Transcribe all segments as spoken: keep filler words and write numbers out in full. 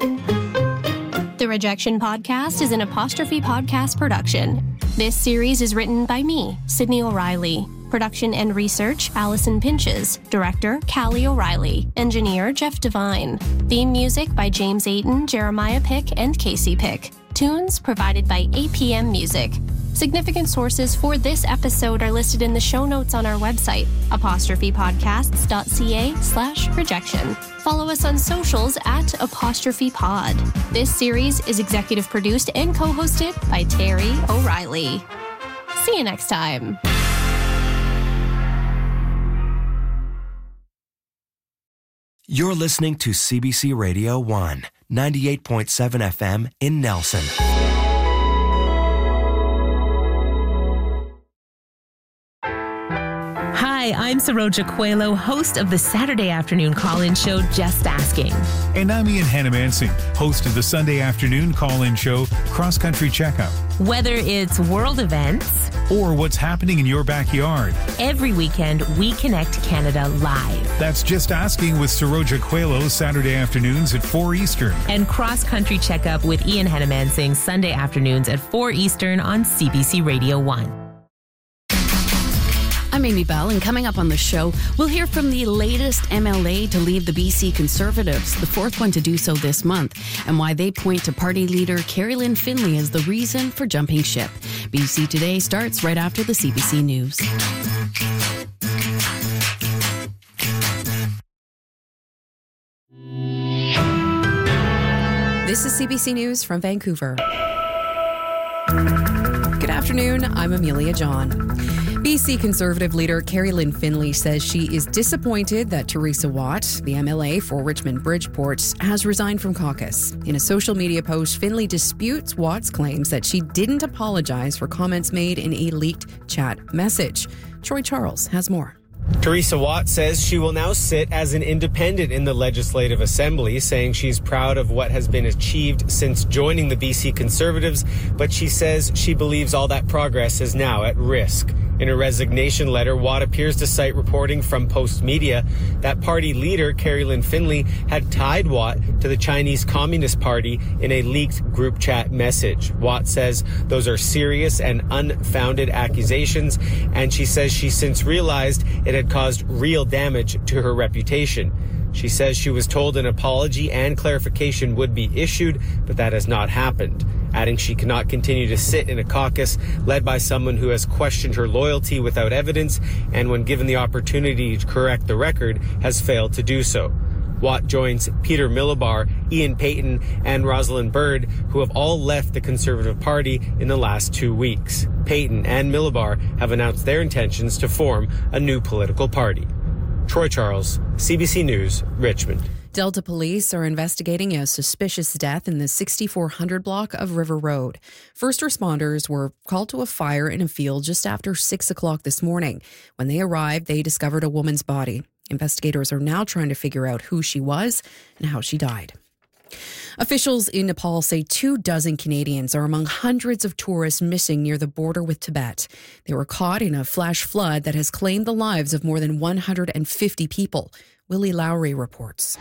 The Rejection Podcast is an Apostrophe Podcast production. This series is written by me, Sydney O'Reilly. Production and research, Allison Pinches. Director, Callie O'Reilly. Engineer, Jeff Devine. Theme music by James Ayton, Jeremiah Pick, and Casey Pick. Tunes provided by A P M Music. Significant sources for this episode are listed in the show notes on our website, apostrophepodcasts.ca slash rejection. Follow us on socials at apostrophe pod. This series is executive produced and co-hosted by Terry O'Reilly. See you next time. You're listening to C B C Radio one, ninety-eight point seven F M in Nelson. Hi, I'm Saroja Coelho, host of the Saturday afternoon call-in show, Just Asking. And I'm Ian Hannamansing, host of the Sunday afternoon call-in show, Cross Country Checkup. Whether it's world events or what's happening in your backyard, every weekend we connect Canada live. That's Just Asking with Saroja Coelho, Saturday afternoons at four Eastern. And Cross Country Checkup with Ian Hannamansing, Sunday afternoons at four Eastern on C B C Radio one. I'm Amy Bell, and coming up on the show, we'll hear from the latest M L A to leave the B C Conservatives, the fourth one to do so this month, and why they point to party leader Kerry Lynn Finlay as the reason for jumping ship. B C Today starts right after the C B C News. This is C B C News from Vancouver. Good afternoon, I'm Amelia John. B C Conservative leader Kerry Lynn Finlay says she is disappointed that Teresa Watt, the M L A for Richmond Bridgeport, has resigned from caucus. In a social media post, Finlay disputes Watt's claims that she didn't apologize for comments made in a leaked chat message. Troy Charles has more. Teresa Watt says she will now sit as an independent in the Legislative Assembly, saying she's proud of what has been achieved since joining the B C Conservatives, but she says she believes all that progress is now at risk. In a resignation letter, Watt appears to cite reporting from Post Media that party leader Kerry Lynn Finlay had tied Watt to the Chinese Communist Party in a leaked group chat message. Watt says those are serious and unfounded accusations, and she says she since realized it had caused real damage to her reputation. She says she was told an apology and clarification would be issued, but that has not happened, adding she cannot continue to sit in a caucus led by someone who has questioned her loyalty without evidence and, when given the opportunity to correct the record, has failed to do so. Watt joins Peter Millibar, Ian Payton, and Rosalind Byrd, who have all left the Conservative Party in the last two weeks. Payton and Millibar have announced their intentions to form a new political party. Troy Charles, C B C News, Richmond. Delta police are investigating a suspicious death in the sixty-four hundred block of River Road. First responders were called to a fire in a field just after six o'clock this morning. When they arrived, they discovered a woman's body. Investigators are now trying to figure out who she was and how she died. Officials in Nepal say two dozen Canadians are among hundreds of tourists missing near the border with Tibet. They were caught in a flash flood that has claimed the lives of more than one hundred fifty people. Willie Lowry reports.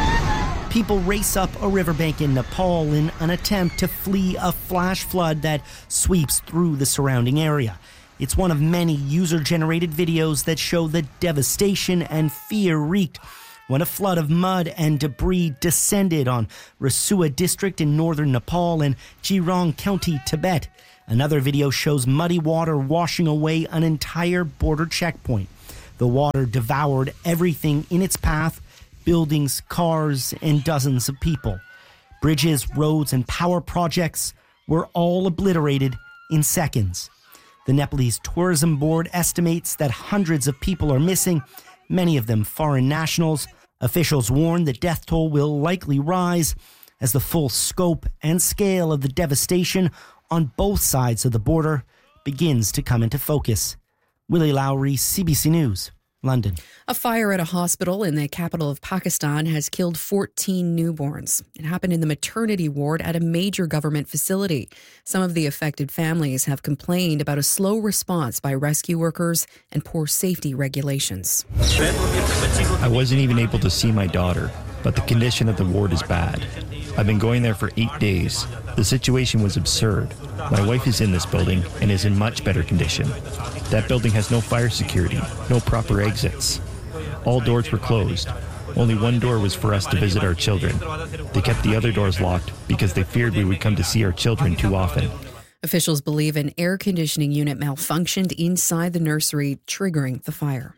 People race up a riverbank in Nepal in an attempt to flee a flash flood that sweeps through the surrounding area. It's one of many user-generated videos that show the devastation and fear wreaked when a flood of mud and debris descended on Rasua district in northern Nepal and Jirong County, Tibet. Another video shows muddy water washing away an entire border checkpoint. The water devoured everything in its path, buildings, cars, and dozens of people. Bridges, roads, and power projects were all obliterated in seconds. The Nepalese Tourism Board estimates that hundreds of people are missing, many of them foreign nationals. Officials warn the death toll will likely rise as the full scope and scale of the devastation on both sides of the border begins to come into focus. Willie Lowry, C B C News, London. A fire at a hospital in the capital of Pakistan has killed fourteen newborns. It happened in the maternity ward at a major government facility. Some of the affected families have complained about a slow response by rescue workers and poor safety regulations. I wasn't even able to see my daughter, but the condition of the ward is bad. I've been going there for eight days. The situation was absurd. My wife is in this building and is in much better condition. That building has no fire security, no proper exits. All doors were closed. Only one door was for us to visit our children. They kept the other doors locked because they feared we would come to see our children too often. Officials believe an air conditioning unit malfunctioned inside the nursery, triggering the fire.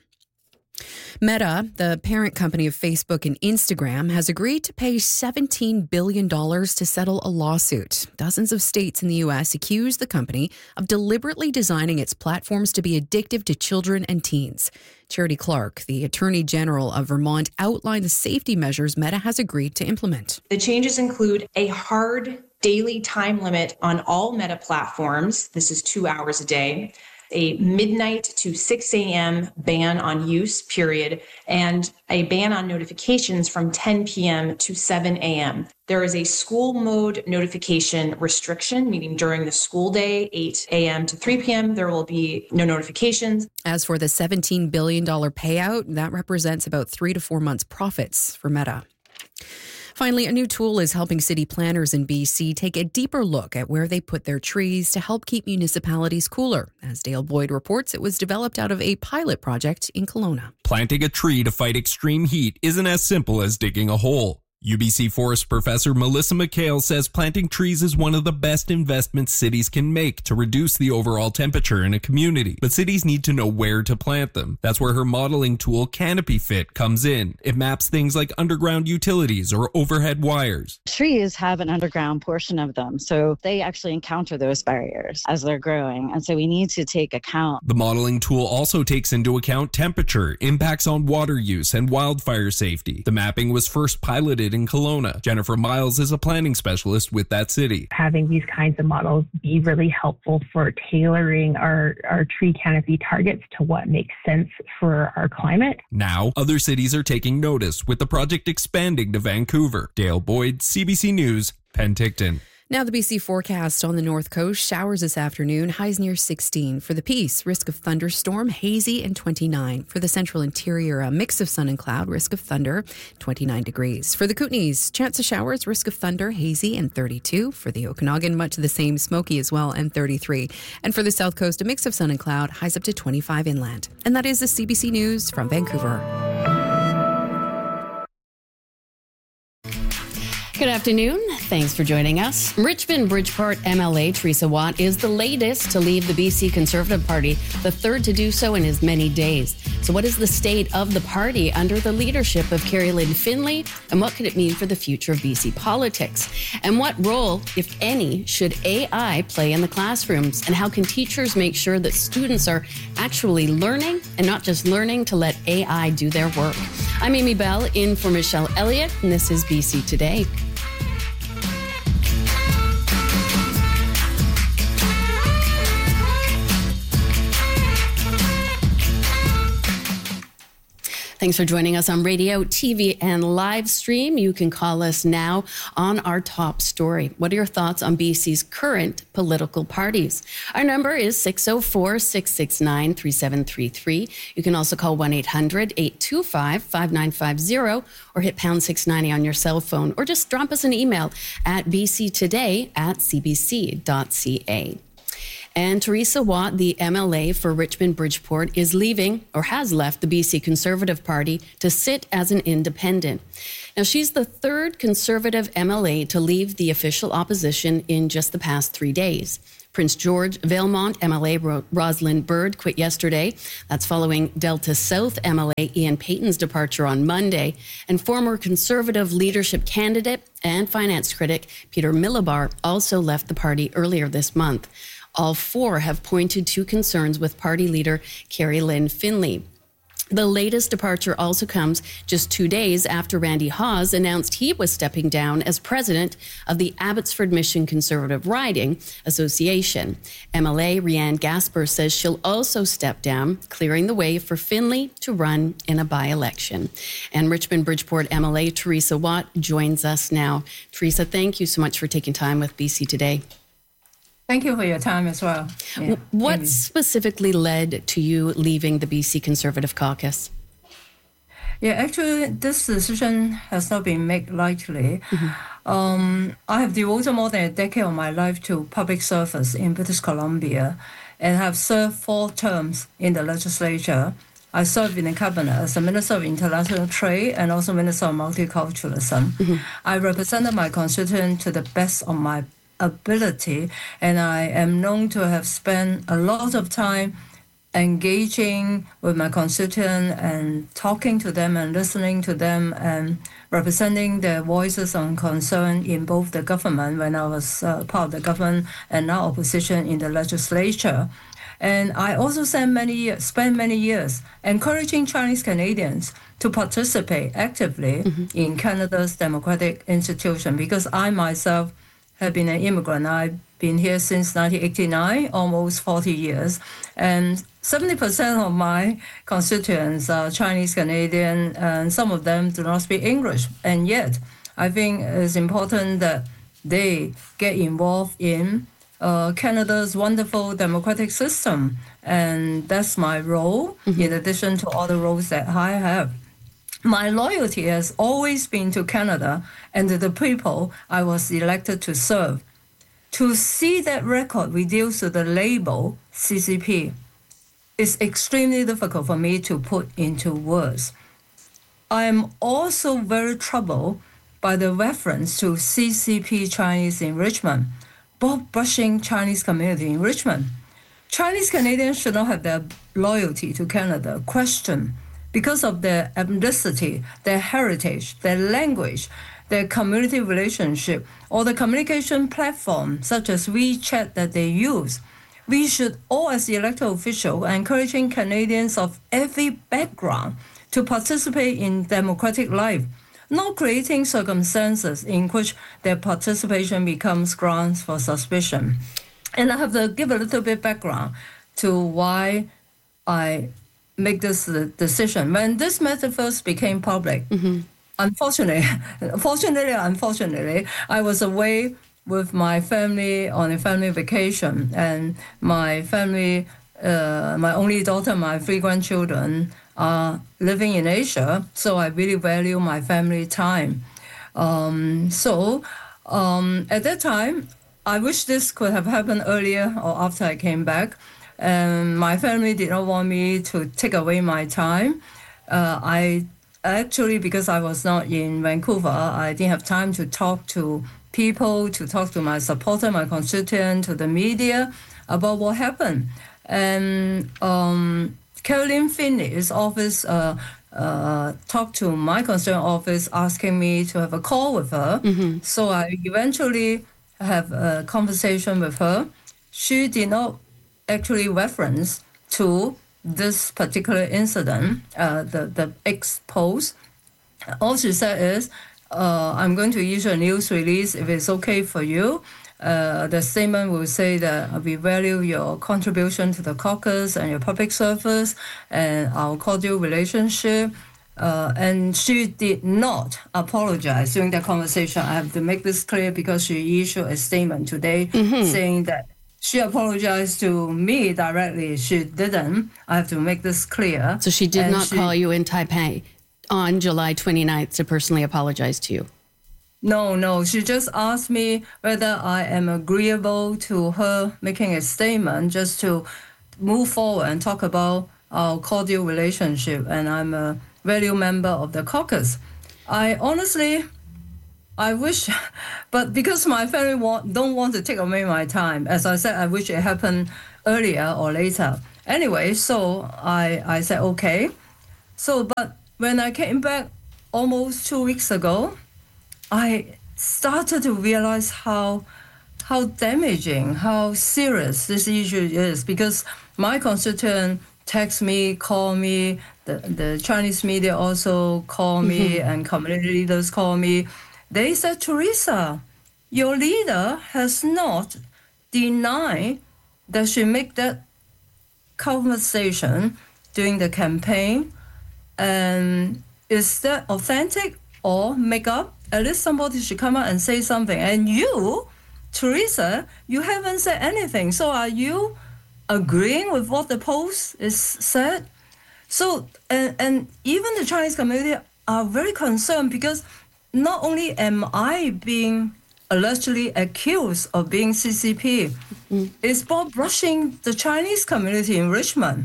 Meta, the parent company of Facebook and Instagram, has agreed to pay seventeen billion dollars to settle a lawsuit. Dozens of states in the U S accuse the company of deliberately designing its platforms to be addictive to children and teens. Charity Clark, the Attorney General of Vermont, outlined the safety measures Meta has agreed to implement. The changes include a hard daily time limit on all Meta platforms. This is two hours a day. A midnight to six a.m. ban on use, period, and a ban on notifications from ten p.m. to seven a.m. There is a school mode notification restriction, meaning during the school day, eight a.m. to three p.m., there will be no notifications. As for the seventeen billion dollars payout, that represents about three to four months' profits for Meta. Finally, a new tool is helping city planners in B C take a deeper look at where they put their trees to help keep municipalities cooler. As Dale Boyd reports, it was developed out of a pilot project in Kelowna. Planting a tree to fight extreme heat isn't as simple as digging a hole. U B C forest professor Melissa McHale says planting trees is one of the best investments cities can make to reduce the overall temperature in a community. But cities need to know where to plant them. That's where her modeling tool Canopy Fit comes in. It maps things like underground utilities or overhead wires. Trees have an underground portion of them, so they actually encounter those barriers as they're growing. And so we need to take account. The modeling tool also takes into account temperature, impacts on water use, and wildfire safety. The mapping was first piloted in Kelowna. Jennifer Miles is a planning specialist with that city. Having these kinds of models be really helpful for tailoring our, our tree canopy targets to what makes sense for our climate. Now, other cities are taking notice, with the project expanding to Vancouver. Dale Boyd, C B C News, Penticton. Now the B C forecast on the north coast. Showers this afternoon, highs near sixteen. For the Peace, risk of thunderstorm, hazy and twenty-nine. For the central interior, a mix of sun and cloud, risk of thunder, twenty-nine degrees. For the Kootenays, chance of showers, risk of thunder, hazy and thirty-two. For the Okanagan, much the same, smoky as well, and thirty-three. And for the south coast, a mix of sun and cloud, highs up to twenty-five inland. And that is the C B C News from Vancouver. Good afternoon. Thanks for joining us. Richmond Bridgeport M L A Teresa Watt is the latest to leave the B C Conservative Party, the third to do so in as many days. So what is the state of the party under the leadership of Carrie Lynn Finlay, and what could it mean for the future of B C politics? And what role, if any, should A I play in the classrooms? And how can teachers make sure that students are actually learning and not just learning to let A I do their work? I'm Amy Bell, in for Michelle Elliott, and this is B C Today. Thanks for joining us on radio, T V, and live stream. You can call us now on our top story. What are your thoughts on B C's current political parties? Our number is six oh four, six six nine, three seven three three. You can also call one eight hundred, eight two five, five nine five zero or hit pound six ninety on your cell phone, or just drop us an email at bctoday at cbc.ca. And Teresa Watt, the M L A for Richmond Bridgeport, is leaving, or has left, the B C Conservative Party to sit as an independent. Now, she's the third Conservative M L A to leave the official opposition in just the past three days. Prince George Valemount M L A Rosalind Bird quit yesterday. That's following Delta South M L A Ian Payton's departure on Monday. And former Conservative leadership candidate and finance critic Peter Milobar also left the party earlier this month. All four have pointed to concerns with party leader Carrie Lynn Finlay. The latest departure also comes just two days after Randy Hawes announced he was stepping down as president of the Abbotsford Mission Conservative Riding Association. M L A Rianne Gasper says she'll also step down, clearing the way for Finlay to run in a by-election. And Richmond Bridgeport M L A Teresa Watt joins us now. Teresa, thank you so much for taking time with B C Today. Thank you for your time as well. Yeah. What Maybe. specifically led to you leaving the B C Conservative Caucus? Yeah, actually, this decision has not been made lightly. Mm-hmm. Um, I have devoted more than a decade of my life to public service in British Columbia and have served four terms in the legislature. I served in the cabinet as a Minister of International Trade and also Minister of Multiculturalism. Mm-hmm. I represented my constituent to the best of my ability, and I am known to have spent a lot of time engaging with my constituent and talking to them and listening to them and representing their voices and concern in both the government when I was uh, part of the government and now opposition in the legislature. And I also spent many years, spent many years encouraging Chinese Canadians to participate actively mm-hmm. in Canada's democratic institution, because I myself have been an immigrant. I've been here since nineteen eighty-nine, almost forty years. And seventy percent of my constituents are Chinese Canadian, and some of them do not speak English. And yet, I think it's important that they get involved in uh, Canada's wonderful democratic system. And that's my role, mm-hmm. in addition to all the roles that I have. My loyalty has always been to Canada and to the people I was elected to serve. To see that record reduced to the label C C P is extremely difficult for me to put into words. I am also very troubled by the reference to C C P Chinese enrichment, both brushing Chinese community enrichment. Chinese Canadians should not have their loyalty to Canada questioned because of their ethnicity, their heritage, their language, their community relationship, or the communication platform such as WeChat that they use. We should all, as elected officials, encouraging Canadians of every background to participate in democratic life, not creating circumstances in which their participation becomes grounds for suspicion. And I have to give a little bit background to why I make this decision. When this matter first became public, mm-hmm. unfortunately, fortunately, unfortunately, I was away with my family on a family vacation, and my family, uh, my only daughter, my three grandchildren are living in Asia, so I really value my family time. Um, so um, at that time, I wish this could have happened earlier or after I came back. And my family did not want me to take away my time. Uh, I actually, because I was not in Vancouver, I didn't have time to talk to people, to talk to my supporter, my constituent, to the media about what happened. And um, Caroline Finley's office uh, uh, talked to my constituent office asking me to have a call with her. Mm-hmm. So I eventually have a conversation with her. She did not actually reference to this particular incident, uh, the, the X post. All she said is, uh, I'm going to issue a news release if it's okay for you. Uh, the statement will say that we value your contribution to the caucus and your public service and our cordial relationship. Uh, and she did not apologize during that conversation. I have to make this clear because she issued a statement today mm-hmm. saying that she apologized to me directly. She didn't. I have to make this clear. So she did and not she, call you in Taipei on July twenty-ninth to personally apologize to you? No, no. She just asked me whether I am agreeable to her making a statement just to move forward and talk about our cordial relationship. And I'm a value member of the caucus. I honestly... I wish, but because my family want, don't want to take away my time, as I said, I wish it happened earlier or later. Anyway, so I, I said, okay. So, but when I came back almost two weeks ago, I started to realize how, how damaging, how serious this issue is, because my constituent text me, call me, the, the Chinese media also call me, mm-hmm. and community leaders call me. They said, Teresa, your leader has not denied that she made that conversation during the campaign. And is that authentic or make up? At least somebody should come out and say something. And you, Teresa, you haven't said anything. So are you agreeing with what the post is said? So, and, and even the Chinese community are very concerned because not only am I being allegedly accused of being C C P, mm. it's about brushing the Chinese community in Richmond.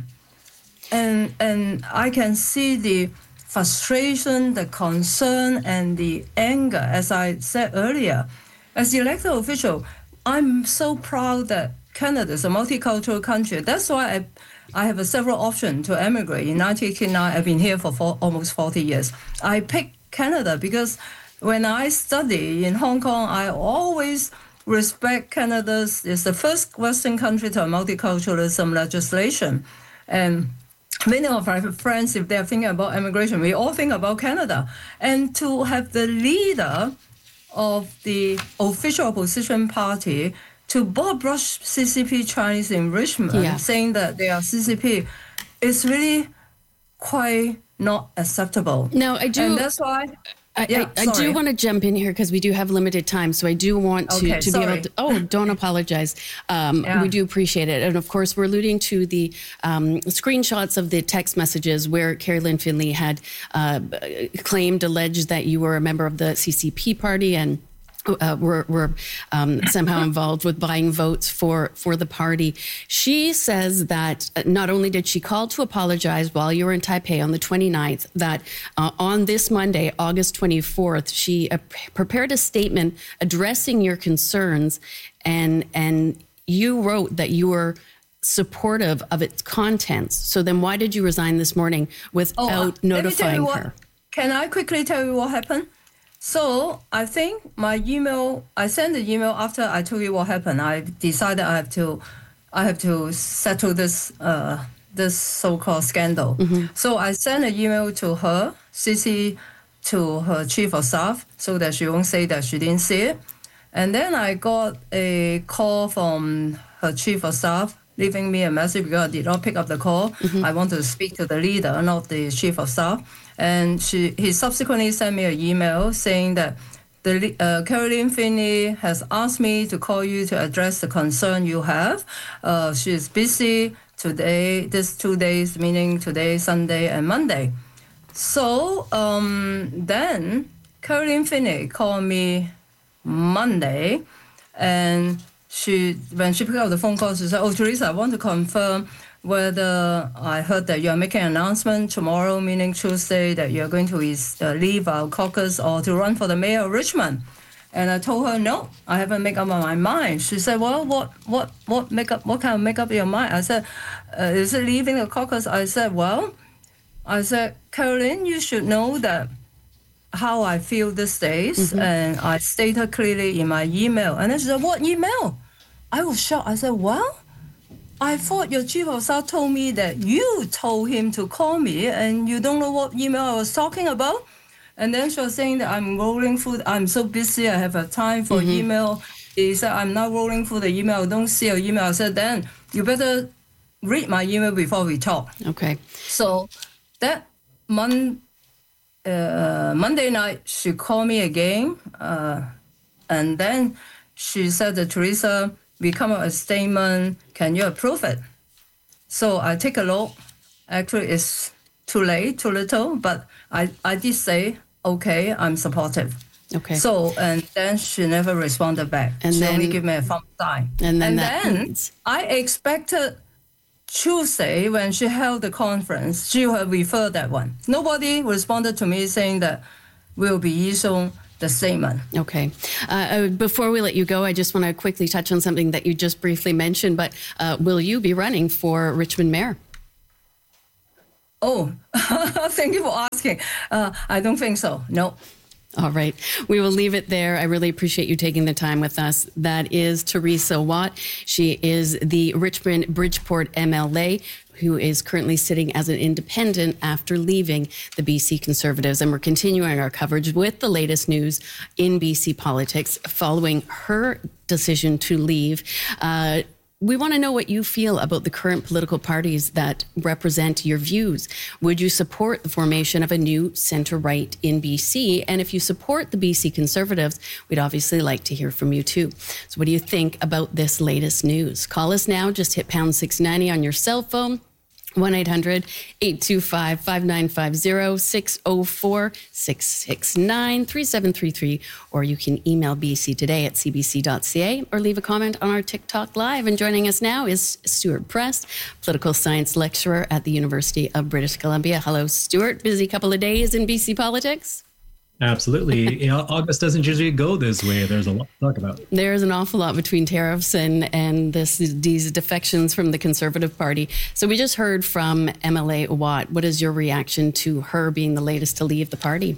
And, and I can see the frustration, the concern, and the anger, as I said earlier. As the elected official, I'm so proud that Canada is a multicultural country. That's why I, I have a several options to emigrate. In nineteen eighty-nine, I've been here for four, almost forty years. I picked Canada because when I study in Hong Kong, I always respect Canada's, it's the first Western country to have multiculturalism legislation. And many of our friends, if they're thinking about immigration, we all think about Canada. And to have the leader of the official opposition party to broad brush C C P Chinese in Richmond, yeah. saying that they are C C P, is really quite not acceptable. No, I do. And that's why... I, yeah, I, I do want to jump in here because we do have limited time. So I do want to, okay, to be able to, oh, don't apologize. Um, yeah. We do appreciate it. And of course, we're alluding to the um, screenshots of the text messages where Carrie-Lynne Finley had uh, claimed, alleged that you were a member of the C C P party and Uh, were, were um, somehow involved with buying votes for, for the party. She says that not only did she call to apologize while you were in Taipei on the twenty-ninth, that uh, on this Monday, August twenty-fourth, she uh, prepared a statement addressing your concerns, and and you wrote that you were supportive of its contents. So then why did you resign this morning without oh, uh, notifying what, her? Can I quickly tell you what happened? So I think my email, I sent the email after I told you what happened. I decided I have to, I have to settle this, uh, this so-called scandal. Mm-hmm. So I sent an email to her, C C to her chief of staff, so that she won't say that she didn't see it. And then I got a call from her chief of staff, leaving me a message because I did not pick up the call. Mm-hmm. I want to speak to the leader, not the chief of staff. And she, he subsequently sent me an email saying that the uh, Carrie-Lynne Finley has asked me to call you to address the concern you have. Uh, she is busy today, this two days, meaning today, Sunday, and Monday. So um, then Carrie-Lynne Finley called me Monday, and she, when she picked up the phone call, she said, "Oh, Teresa, I want to confirm whether I heard that you're making an announcement tomorrow, meaning Tuesday, that you're going to uh, leave our caucus or to run for the mayor of Richmond." And I told her, no, I haven't made up my mind. She said, well, what what what make up, what kind of make up your mind? I said, uh, is it leaving the caucus? I said, well, I said, Carrie-Lynne, you should know that how I feel these days. Mm-hmm. And I stated clearly in my email. And then she said, what email? I was shocked. I said, well, I thought your chief of staff told me that you told him to call me and you don't know what email I was talking about. And then she was saying that I'm rolling through, I'm so busy, I have a time for mm-hmm. email. He said, I'm not rolling through the email, I don't see your email. I said, then you better read my email before we talk. Okay. So that mon- uh, Monday night, she called me again. Uh, and then she said that, Teresa, we come up with a statement, can you approve it? So I take a look. Actually, it's too late, too little, but I, I did say, okay, I'm supportive. Okay. So, and then she never responded back. And she then, only gave me a thumb sign. And then, and that then means... I expected Tuesday when she held the conference, she would refer that one. Nobody responded to me saying that we'll be issuing the statement. Okay. Uh, before we let you go, I just want to quickly touch on something that you just briefly mentioned, but uh, will you be running for Richmond Mayor? Oh, thank you for asking. Uh, I don't think so. No. All right. We will leave it there. I really appreciate you taking the time with us. That is Teresa Watt. She is the Richmond Bridgeport M L A, who is currently sitting as an independent after leaving the B C Conservatives. And we're continuing our coverage with the latest news in B C politics following her decision to leave. Uh, We want to know what you feel about the current political parties that represent your views. Would you support the formation of a new centre-right in B C? And if you support the B C Conservatives, we'd obviously like to hear from you too. So what do you think about this latest news? Call us now. Just hit pound six ninety on your cell phone, one eight hundred eight two five five nine five zero, six oh four six six nine three seven three three, or you can email B C Today at c b c dot c a or leave a comment on our TikTok Live. And joining us now is Stuart Prest, political science lecturer at the University of British Columbia. Hello, Stuart. Busy couple of days in B C politics? Absolutely. August doesn't usually go this way. There's a lot to talk about. There's an awful lot between tariffs and, and this, these defections from the Conservative Party. So we just heard from M L A Watt. What is your reaction to her being the latest to leave the party?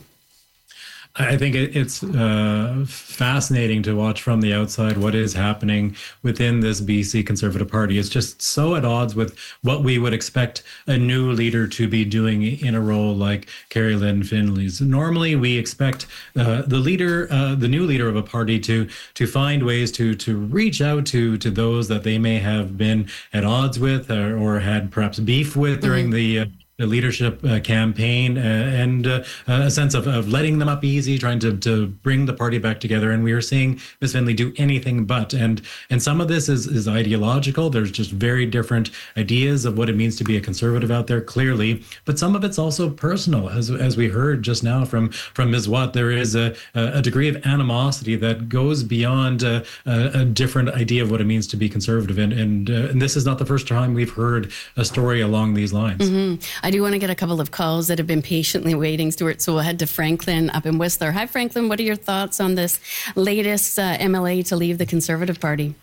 I think it's uh, fascinating to watch from the outside what is happening within this B C Conservative Party. It's just so at odds with what we would expect a new leader to be doing in a role like Carrie Lynn Finley's. Normally, we expect uh, the leader, uh, the new leader of a party, to to find ways to to reach out to to those that they may have been at odds with or, or had perhaps beef with during mm-hmm. the. Uh, the leadership uh, campaign uh, and uh, a sense of, of letting them up easy, trying to, to bring the party back together. And we are seeing Miz Finley do anything but. And and some of this is, is ideological. There's just very different ideas of what it means to be a conservative out there, clearly. But some of it's also personal. As as we heard just now from, from Miz Watt, there is a, a degree of animosity that goes beyond a, a, a different idea of what it means to be conservative. And, and, uh, and this is not the first time we've heard a story along these lines. Mm-hmm. I do want to get a couple of calls that have been patiently waiting, Stuart, so we'll head to Franklin up in Whistler. Hi, Franklin. What are your thoughts on this latest uh, M L A to leave the Conservative Party?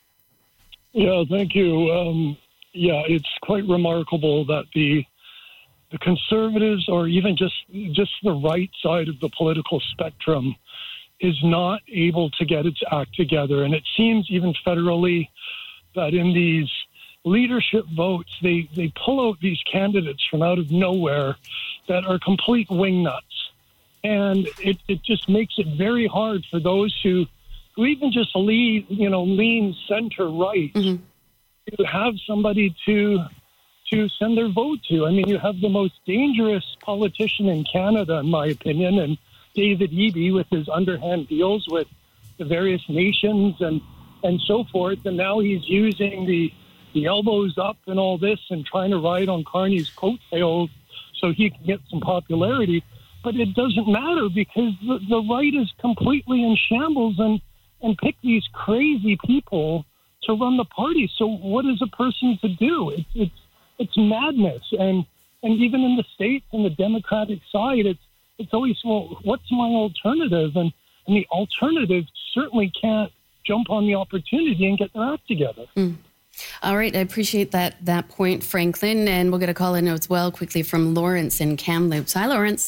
Yeah, thank you. Um, yeah, it's quite remarkable that the the Conservatives, or even just just the right side of the political spectrum, is not able to get its act together. And it seems even federally that in these leadership votes, they, they pull out these candidates from out of nowhere that are complete wingnuts. And it, it just makes it very hard for those who, who even just lead, you know, lean center right mm-hmm. to have somebody to to send their vote to. I mean, you have the most dangerous politician in Canada, in my opinion, and David Eby with his underhand deals with the various nations and, and so forth. And now he's using the the elbows up and all this and trying to ride on Carney's coattails so he can get some popularity. But it doesn't matter because the, the right is completely in shambles and, and pick these crazy people to run the party. So what is a person to do? It's it's it's madness. And and even in the States, on the Democratic side, it's it's always, well, what's my alternative? And, and the alternative certainly can't jump on the opportunity and get their act together. Mm. All right. I appreciate that that point, Franklin. And we'll get a call in as well quickly from Lawrence in Kamloops. Hi, Lawrence.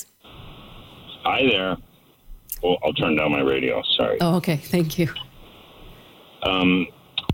Hi there. Well, I'll turn down my radio. Sorry. Oh, okay. Thank you. Um.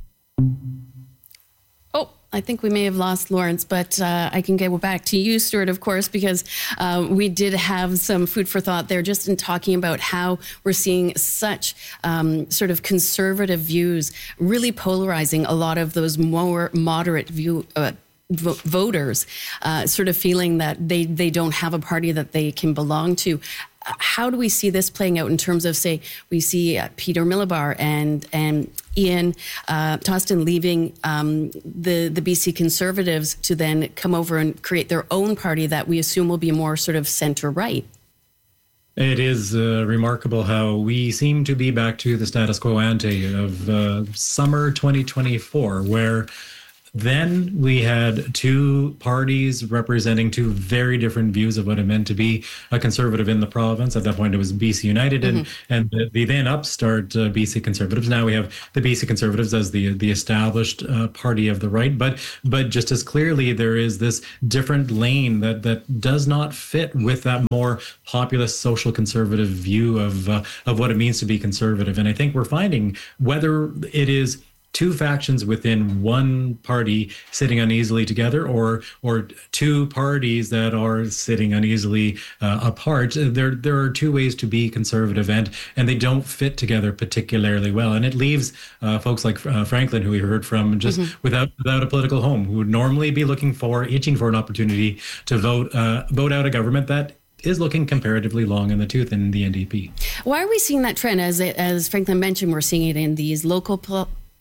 Oh, I think we may have lost Lawrence, but uh, I can go back to you, Stuart, of course, because uh, we did have some food for thought there just in talking about how we're seeing such um, sort of conservative views really polarizing a lot of those more moderate view uh, voters, uh, sort of feeling that they, they don't have a party that they can belong to. How do we see this playing out in terms of, say, we see uh, Peter Millibar and and Ian uh, Toston leaving um, the, the B C Conservatives to then come over and create their own party that we assume will be more sort of center-right? It is uh, remarkable how we seem to be back to the status quo ante of uh, summer twenty twenty-four, where then we had two parties representing two very different views of what it meant to be a conservative in the province. At that point, it was B C United and, mm-hmm. and the, the then upstart uh, B C Conservatives. Now we have the B C Conservatives as the the established uh, party of the right. But but just as clearly, there is this different lane that, that does not fit with that more populist social conservative view of uh, of what it means to be conservative. And I think we're finding whether it is two factions within one party sitting uneasily together, or or two parties that are sitting uneasily uh, apart. There there are two ways to be conservative, and and they don't fit together particularly well. And it leaves uh, folks like uh, Franklin, who we heard from, just mm-hmm. without without a political home, who would normally be looking for, itching for an opportunity to vote uh, vote out a government that is looking comparatively long in the tooth in the N D P. Why are we seeing that trend? As as Franklin mentioned, we're seeing it in these local po-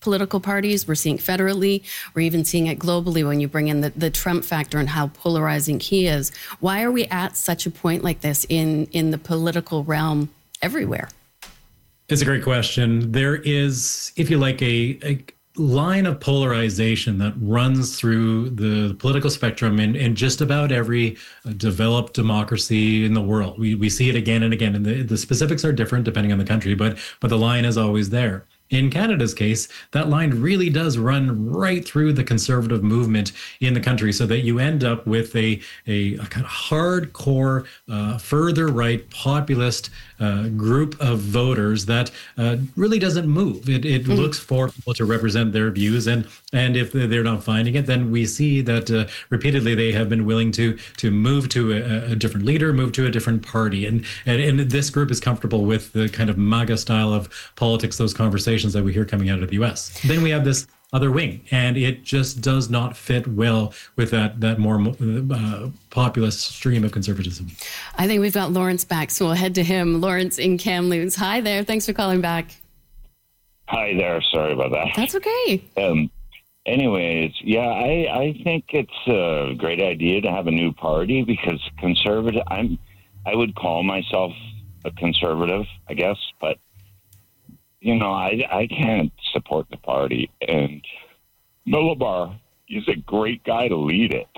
political parties. We're seeing federally. We're even seeing it globally when you bring in the, the Trump factor and how polarizing he is. Why are we at such a point like this in, in the political realm everywhere? It's a great question. There is, if you like, a, a line of polarization that runs through the political spectrum in, in just about every developed democracy in the world. We we see it again and again, and the, the specifics are different depending on the country, but but the line is always there. In Canada's case, that line really does run right through the conservative movement in the country, so that you end up with a, a, a kind of hardcore, uh, further right populist uh, group of voters that uh, really doesn't move. It, it mm-hmm. looks for people to represent their views, and and if they're not finding it, then we see that uh, repeatedly they have been willing to to move to a, a different leader, move to a different party, and, and and this group is comfortable with the kind of MAGA style of politics, those conversations that we hear coming out of the U S. Then we have this other wing, and it just does not fit well with that that more uh, populist stream of conservatism. I think we've got Lawrence back, so we'll head to him. Lawrence in Kamloops. Hi there. Thanks for calling back. Hi there. Sorry about that. That's okay. Um, anyways, yeah, I, I think it's a great idea to have a new party, because conservative, I'm, I would call myself a conservative, I guess, but you know, I, I can't support the party. And Miliband, he's a great guy to lead it.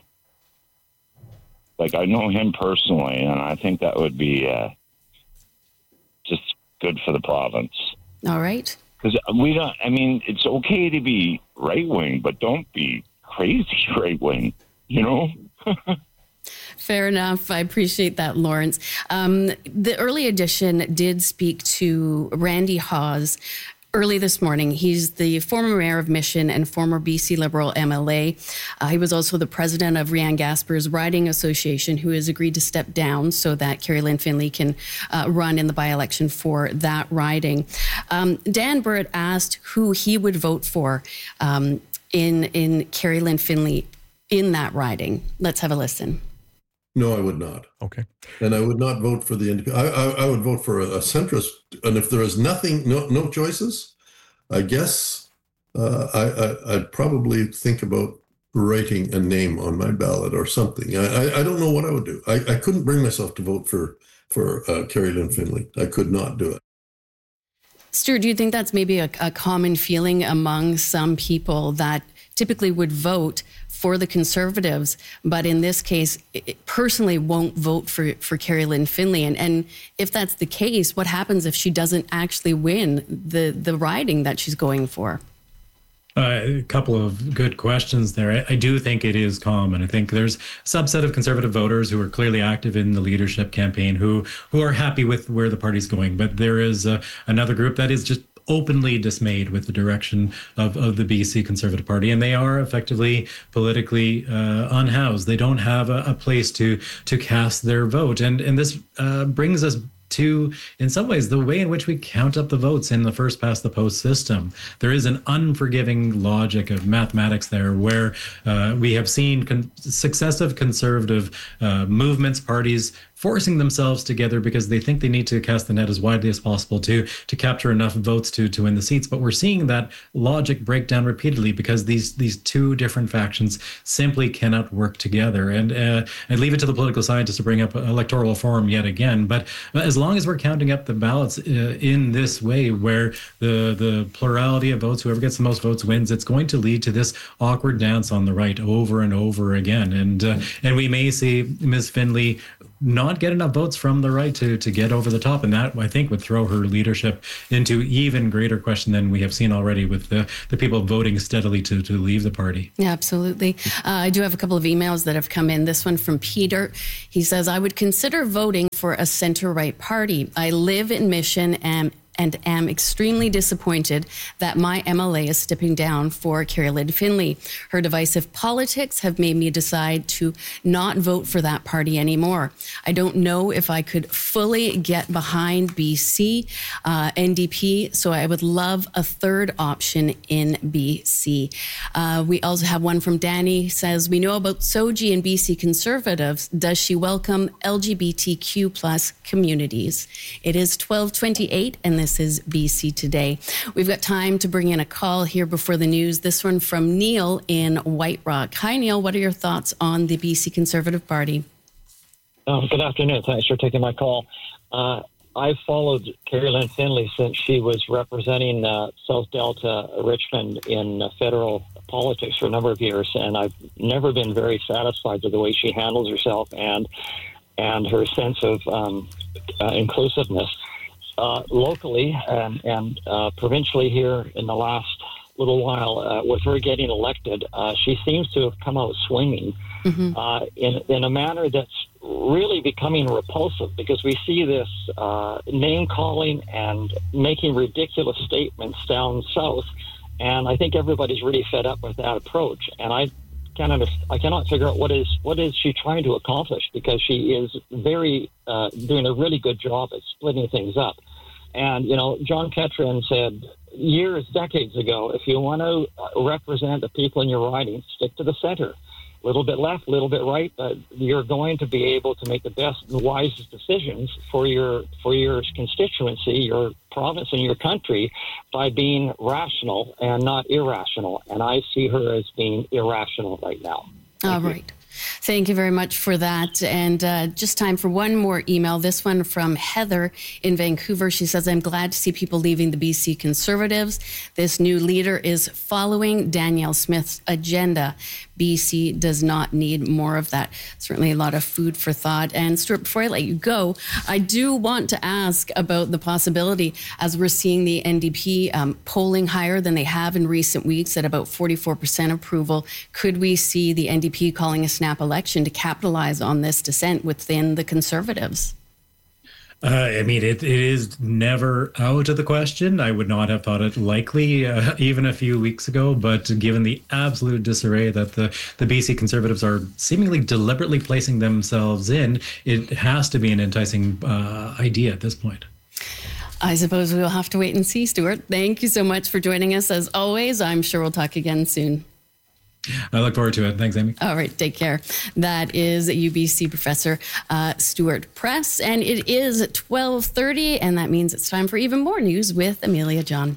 Like, I know him personally, and I think that would be uh, just good for the province. All right. Because we don't, I mean, it's okay to be right-wing, but don't be crazy right-wing, you know? Fair enough. I appreciate that, Lawrence. Um, the early edition did speak to Randy Hawes early this morning. He's the former mayor of Mission and former B C Liberal M L A. Uh, he was also the president of Rianne Gasper's Riding Association, who has agreed to step down so that Kerry-Lynne Finley can uh, run in the by-election for that riding. Um, Dan Burritt asked who he would vote for um, in, in Kerry-Lynne Finley in that riding. Let's have a listen. No, I would not. Okay. And I would not vote for the independent. I, I, I would vote for a, a centrist. And if there is nothing, no no choices, I guess uh, I, I, I'd probably think about writing a name on my ballot or something. I, I, I don't know what I would do. I, I couldn't bring myself to vote for, for uh, Kerry-Lynne Finley. I could not do it. Stuart, do you think that's maybe a, a common feeling among some people that typically would vote for the Conservatives, but in this case, it personally won't vote for, for Kerry-Lynne Finley? And, and if that's the case, what happens if she doesn't actually win the, the riding that she's going for? Uh, a couple of good questions there. I, I do think it is common. I think there's a subset of Conservative voters who are clearly active in the leadership campaign who, who are happy with where the party's going. But there is uh, another group that is just openly dismayed with the direction of, of the B C Conservative Party, and they are effectively politically uh, unhoused. They don't have a, a place to to cast their vote, and and this uh, brings us to, in some ways, the way in which we count up the votes in the first past the post system. There is an unforgiving logic of mathematics there, where uh, we have seen con- successive conservative uh, movements, parties, forcing themselves together because they think they need to cast the net as widely as possible to to capture enough votes to to win the seats. But we're seeing that logic break down repeatedly because these these two different factions simply cannot work together. And uh, I leave it to the political scientists to bring up electoral reform yet again. But as long as we're counting up the ballots uh, in this way, where the the plurality of votes, whoever gets the most votes wins, it's going to lead to this awkward dance on the right over and over again. And uh, and we may see Miz Finley not get enough votes from the right to to get over the top, and that, I think, would throw her leadership into even greater question than we have seen already with the, the people voting steadily to, to leave the party. Yeah, absolutely. Uh, I do have a couple of emails that have come in. This one from Peter. He says, I would consider voting for a center-right party. I live in Mission and and am extremely disappointed that my M L A is stepping down for Kerry-Lynne Finley. Her divisive politics have made me decide to not vote for that party anymore. I don't know if I could fully get behind B C, uh, N D P, so I would love a third option in B C. Uh, we also have one from Danny, says, we know about Soji and B C Conservatives. Does she welcome L G B T Q plus communities? It is twelve twenty-eight, and this This is B C Today. We've got time to bring in a call here before the news. This one from Neil in White Rock. Hi, Neil. What are your thoughts on the B C Conservative Party? Oh, good afternoon. Thanks for taking my call. Uh, I've followed Carrie-Lynne Finley since she was representing uh, South Delta, Richmond in uh, federal politics for a number of years, and I've never been very satisfied with the way she handles herself and and her sense of um, uh, inclusiveness. Uh, locally and, and uh, provincially here in the last little while, uh, with her getting elected, uh, she seems to have come out swinging mm-hmm. uh, in, in a manner that's really becoming repulsive, because we see this uh, name-calling and making ridiculous statements down south, and I think everybody's really fed up with that approach. And I can't understand, I cannot figure out what is what is she trying to accomplish, because she is very uh, doing a really good job at splitting things up. And, you know, John Ketron said years, decades ago, if you want to represent the people in your riding, stick to the center. A little bit left, a little bit right, but you're going to be able to make the best and wisest decisions for your for your constituency, your province, and your country by being rational and not irrational. And I see her as being irrational right now. All right. Thank you very much for that. And uh, just time for one more email. This one from Heather in Vancouver. She says, I'm glad to see people leaving the B C Conservatives. This new leader is following Danielle Smith's agenda. B C does not need more of that. Certainly a lot of food for thought. And Stuart, before I let you go, I do want to ask about the possibility, as we're seeing the N D P um, polling higher than they have in recent weeks at about forty-four percent approval, could we see the N D P calling a snap election to capitalize on this dissent within the Conservatives? Uh, I mean, it, it is never out of the question. I would not have thought it likely uh, even a few weeks ago, but given the absolute disarray that the, the B C Conservatives are seemingly deliberately placing themselves in, it has to be an enticing uh, idea at this point. I suppose we'll have to wait and see, Stuart. Thank you so much for joining us. As always, I'm sure we'll talk again soon. I look forward to it. Thanks, Amy. All right, take care. That is U B C professor uh, Stuart Press, and it is twelve thirty, and that means it's time for even more news with Amelia John.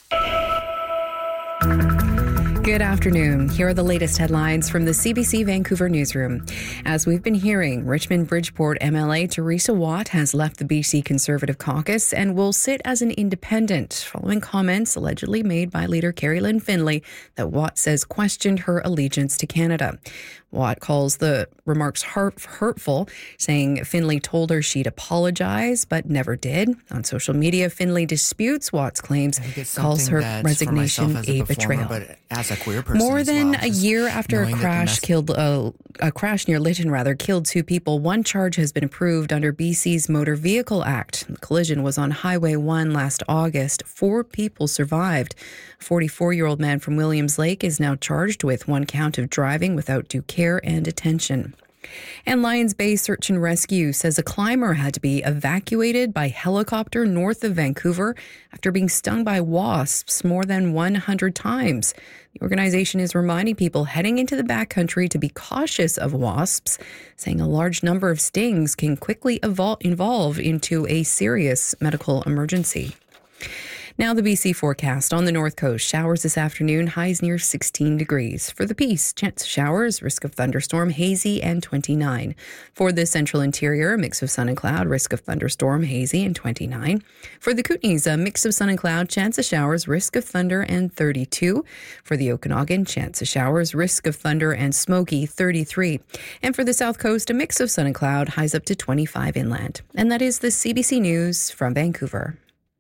Good afternoon. Here are the latest headlines from the C B C Vancouver newsroom. As we've been hearing, Richmond Bridgeport M L A Teresa Watt has left the B C Conservative caucus and will sit as an independent, following comments allegedly made by leader Carrie-Lynne Finley that Watt says questioned her allegiance to Canada. Watt calls the remarks hurt, hurtful, saying Finley told her she'd apologize, but never did. On social media, Finley disputes Watt's claims, calls her resignation a betrayal. But as a queer person More than well, a year after a crash mess- killed uh, a crash near Lytton rather killed two people, one charge has been approved under B C's Motor Vehicle Act. The collision was on Highway one last August. Four people survived. A forty-four-year-old man from Williams Lake is now charged with one count of driving without due care and attention. And Lions Bay Search and Rescue says a climber had to be evacuated by helicopter north of Vancouver after being stung by wasps more than one hundred times. The organization is reminding people heading into the backcountry to be cautious of wasps, saying a large number of stings can quickly evol- evolve into a serious medical emergency. Now the B C forecast. On the north coast, showers this afternoon, highs near sixteen degrees. For the Peace, chance of showers, risk of thunderstorm, hazy, and twenty-nine. For the central interior, a mix of sun and cloud, risk of thunderstorm, hazy, and twenty-nine. For the Kootenays, a mix of sun and cloud, chance of showers, risk of thunder, and thirty-two. For the Okanagan, chance of showers, risk of thunder, and smoky, thirty-three. And for the south coast, a mix of sun and cloud, highs up to twenty-five inland. And that is the C B C News from Vancouver.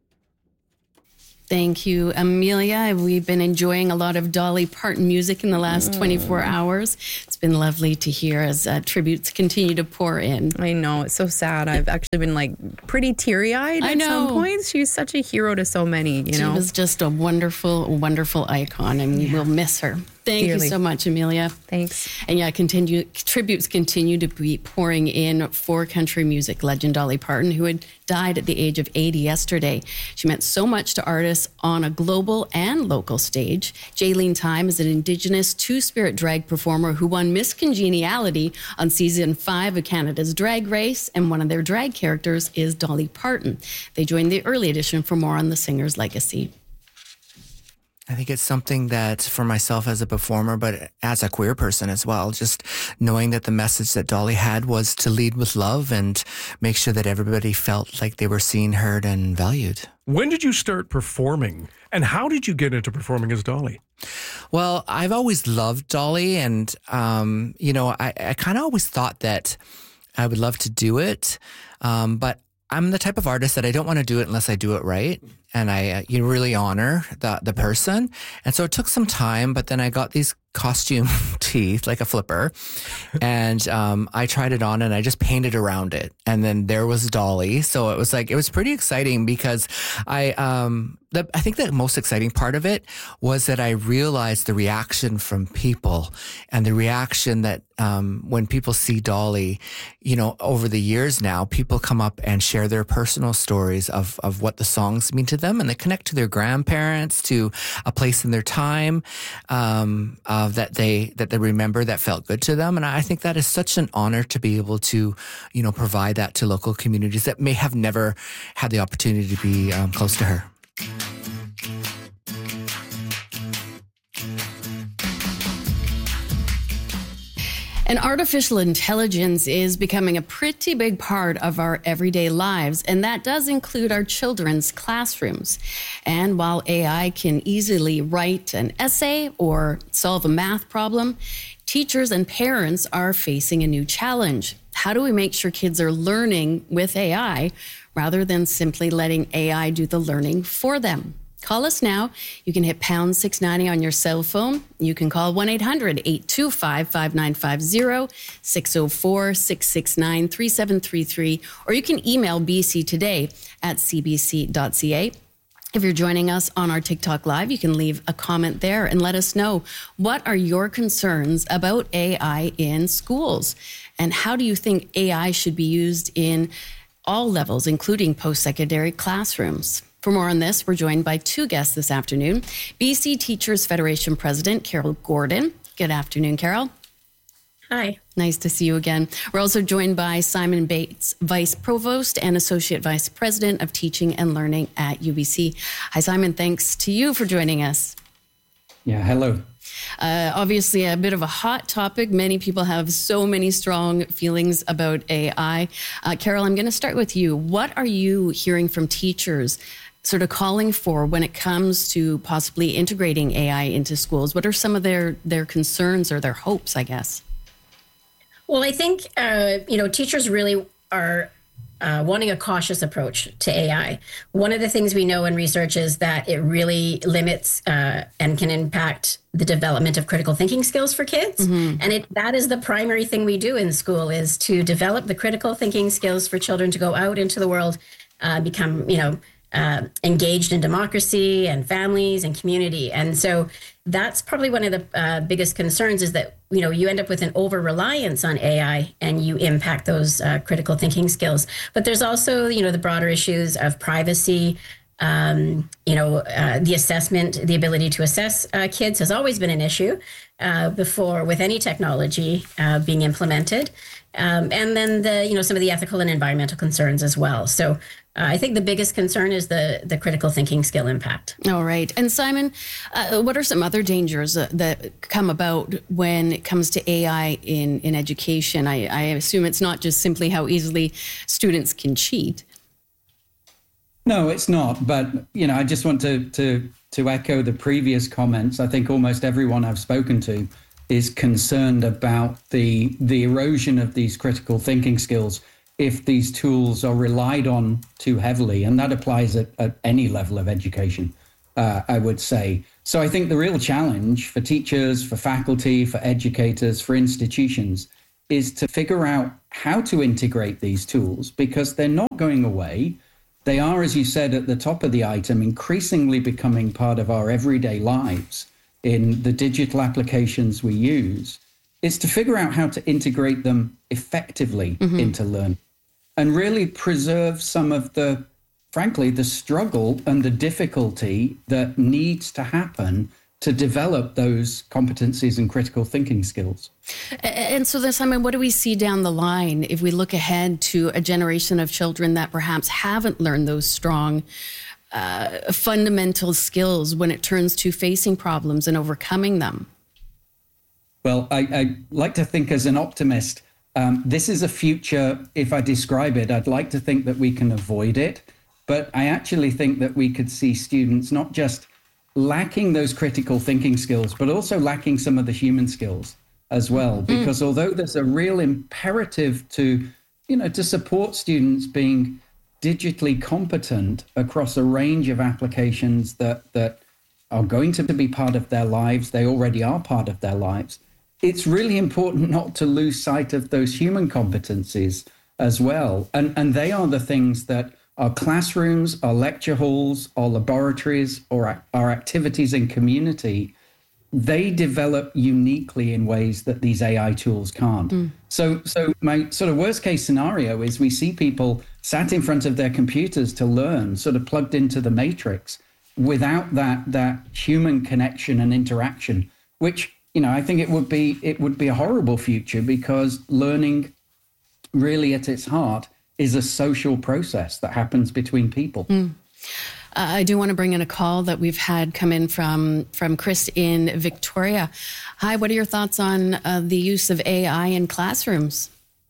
Thank you, Amelia. We've been enjoying a lot of Dolly Parton music in the last twenty-four hours. It's been lovely to hear as uh, tributes continue to pour in. I know. It's so sad. I've actually been like pretty teary-eyed I at know. some points. She's such a hero to so many, you she know. She was just a wonderful, wonderful icon, and yeah. we'll miss her. Thank dearly. you so much, Amelia. Thanks. And yeah, continue tributes continue to be pouring in for country music legend Dolly Parton, who had died at the age of eighty yesterday. She meant so much to artists on a global and local stage. Jaylene Time is an Indigenous two-spirit drag performer who won Miss Congeniality on season five of Canada's Drag Race, and one of their drag characters is Dolly Parton. They joined the early edition for more on the singer's legacy. I think it's something that for myself as a performer, but as a queer person as well, just knowing that the message that Dolly had was to lead with love and make sure that everybody felt like they were seen, heard, and valued. When did you start performing, and how did you get into performing as Dolly? Well, I've always loved Dolly, and, um, you know, I, I kind of always thought that I would love to do it, um, but I'm the type of artist that I don't want to do it unless I do it right. And I uh, you really honor the the person. And so it took some time, but then I got these costume teeth, like a flipper. And um, I tried it on and I just painted around it. And then there was Dolly. So it was like, it was pretty exciting because I, um, the, I think the most exciting part of it was that I realized the reaction from people and the reaction that um, when people see Dolly, you know, over the years now, people come up and share their personal stories of, of what the songs mean to them, and they connect to their grandparents, to a place in their time, um, uh, that they that they remember that felt good to them. And I think that is such an honor to be able to, you know, provide that to local communities that may have never had the opportunity to be um, close to her. And artificial intelligence is becoming a pretty big part of our everyday lives, and that does include our children's classrooms. And while A I can easily write an essay or solve a math problem, teachers and parents are facing a new challenge. How do we make sure kids are learning with A I rather than simply letting A I do the learning for them? Call us now. You can hit pound six ninety on your cell phone. You can call one eight hundred eight two five five nine five zero, six oh four six six nine three seven three three, or you can email b c today at c b c dot c a. If you're joining us on our TikTok Live, you can leave a comment there and let us know, what are your concerns about A I in schools? And how do you think A I should be used in all levels, including post-secondary classrooms? For more on this, we're joined by two guests this afternoon. B C Teachers Federation President Carol Gordon. Good afternoon, Carol. Hi. Nice to see you again. We're also joined by Simon Bates, Vice Provost and Associate Vice President of Teaching and Learning at U B C. Hi, Simon. Thanks to you for joining us. Yeah, hello. Uh, obviously, a bit of a hot topic. Many people have so many strong feelings about A I. Uh, Carol, I'm going to start with you. What are you hearing from teachers sort of calling for when it comes to possibly integrating A I into schools? What are some of their, their concerns or their hopes, I guess? Well, I think, uh, you know, teachers really are uh, wanting a cautious approach to A I. One of the things we know in research is that it really limits uh, and can impact the development of critical thinking skills for kids. Mm-hmm. And it that is the primary thing we do in school, is to develop the critical thinking skills for children to go out into the world, uh, become, you know, Uh, engaged in democracy and families and community. And so that's probably one of the uh, biggest concerns, is that, you know, you end up with an over-reliance on A I and you impact those uh, critical thinking skills. But there's also, you know, the broader issues of privacy, um, you know, uh, the assessment, the ability to assess uh, kids has always been an issue uh, before with any technology uh, being implemented. Um, and then the, you know, some of the ethical and environmental concerns as well. So uh, I think the biggest concern is the the critical thinking skill impact. All right. And Simon, uh, what are some other dangers uh, that come about when it comes to A I in, in education? I, I assume it's not just simply how easily students can cheat. No, it's not. But, you know, I just want to to to echo the previous comments. I think almost everyone I've spoken to is concerned about the the erosion of these critical thinking skills if these tools are relied on too heavily. And that applies at, at any level of education, uh, I would say. So I think the real challenge for teachers, for faculty, for educators, for institutions is to figure out how to integrate these tools, because they're not going away. They are, as you said at the top of the item, increasingly becoming part of our everyday lives. in the digital applications we use, is to figure out how to integrate them effectively mm-hmm. into learning and really preserve some of the, frankly, the struggle and the difficulty that needs to happen to develop those competencies and critical thinking skills. And so then, Simon, what do we see down the line if we look ahead to a generation of children that perhaps haven't learned those strong uh, fundamental skills when it turns to facing problems and overcoming them? Well, I, I like to think as an optimist, um, this is a future, if I describe it, I'd like to think that we can avoid it. But I actually think that we could see students not just lacking those critical thinking skills, but also lacking some of the human skills as well. Because mm. although there's a real imperative to, you know, to support students being digitally competent across a range of applications that, that are going to be part of their lives, they already are part of their lives, it's really important not to lose sight of those human competencies as well. And, and they are the things that our classrooms, our lecture halls, our laboratories, or our activities in community, they develop uniquely in ways that these A I tools can't. Mm. So, so my sort of worst case scenario is we see people sat in front of their computers to learn, sort of plugged into the matrix, without that that human connection and interaction, which, you know, I think it would be it would be a horrible future, because learning really at its heart is a social process that happens between people. Mm. Uh, I do want to bring in a call that we've had come in from, from Chris in Victoria. Hi, what are your thoughts on uh, the use of A I in classrooms?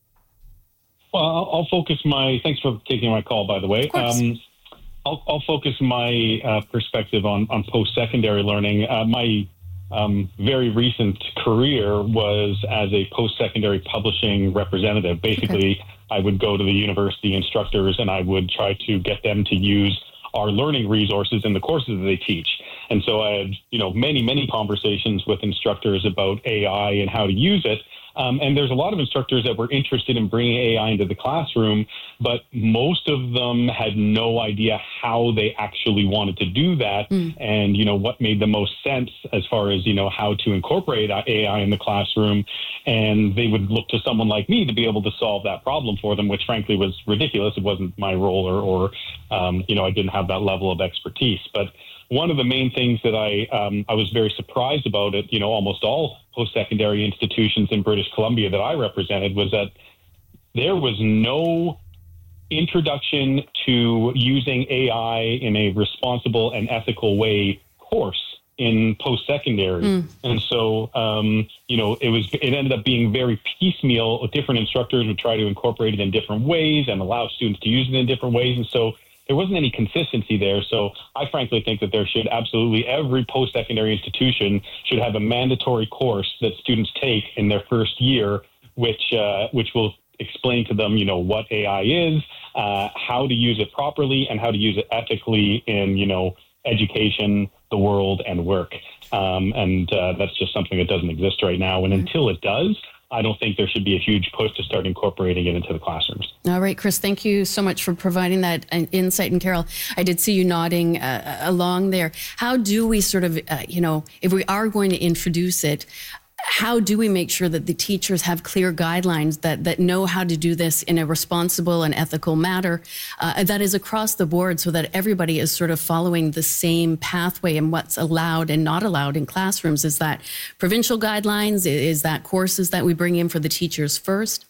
Well, I'll, I'll focus my, thanks for taking my call, by the way. Um, I'll, I'll focus my uh, perspective on, on post-secondary learning. Uh, my Um, very recent career was as a post-secondary publishing representative. Basically, okay. I would go to the university instructors and I would try to get them to use our learning resources in the courses that they teach. And so I had, you know, many, many conversations with instructors about A I and how to use it. Um, and there's a lot of instructors that were interested in bringing A I into the classroom, but most of them had no idea how they actually wanted to do that mm. and, you know, what made the most sense as far as, you know, how to incorporate A I in the classroom. And they would look to someone like me to be able to solve that problem for them, which frankly was ridiculous. It wasn't my role, or, or um, you know, I didn't have that level of expertise. But one of the main things that I um, I was very surprised about at, you know, almost all post-secondary institutions in British Columbia that I represented was that there was no introduction to using A I in a responsible and ethical way course in post-secondary. Mm. And so, um, you know, it was, it ended up being very piecemeal. Different instructors would try to incorporate it in different ways and allow students to use it in different ways. And so there wasn't any consistency there. So I frankly think that there should absolutely, every post-secondary institution should have a mandatory course that students take in their first year, which uh, which will explain to them, you know, what A I is, uh, how to use it properly, and how to use it ethically in, you know, education, the world, and work. Um, and uh, that's just something that doesn't exist right now. And until it does, I don't think there should be a huge push to start incorporating it into the classrooms. All right, Chris, thank you so much for providing that insight. And Carol, I did see you nodding uh, along there. How do we sort of, uh, you know, if we are going to introduce it, how do we make sure that the teachers have clear guidelines that, that know how to do this in a responsible and ethical manner uh, that is across the board, so that everybody is sort of following the same pathway and what's allowed and not allowed in classrooms? Is that provincial guidelines? Is that courses that we bring in for the teachers first?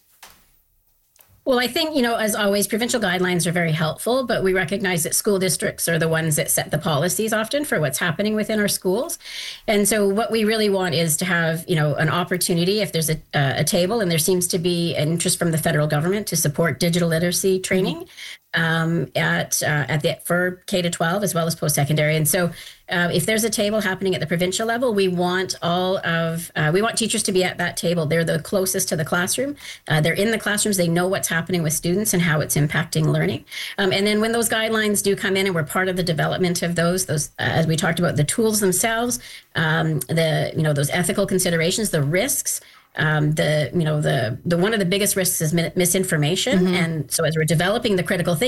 Well, I think, you know, as always, provincial guidelines are very helpful, but we recognize that school districts are the ones that set the policies often for what's happening within our schools. And so what we really want is to have, you know, an opportunity, if there's a, uh, a table, and there seems to be an interest from the federal government to support digital literacy training. Mm-hmm. Um, at uh, at the for K to twelve as well as post-secondary. And so uh, if there's a table happening at the provincial level, we want all of, uh, we want teachers to be at that table. They're the closest to the classroom. Uh, they're in the classrooms. They know what's happening with students and how it's impacting learning. Um, and then when those guidelines do come in and we're part of the development of those, those uh, as we talked about, the tools themselves, um, the, you know, those ethical considerations, the risks, Um, the, you know, the, the one of the biggest risks is misinformation. Mm-hmm. And so as we're developing the critical thinking,